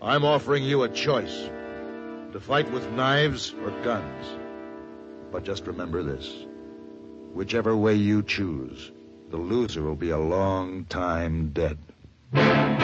I'm offering you a choice. To fight with knives or guns. But just remember this. Whichever way you choose, the loser will be a long time dead.